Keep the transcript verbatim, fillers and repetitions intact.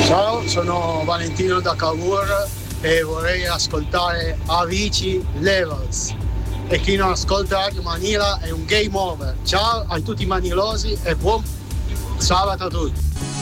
Ciao, sono Valentino da Cavour e vorrei ascoltare Avicii Levels. E chi non ascolta Radio Manila è un game over. Ciao a tutti i manilosi e buon sabato a tutti.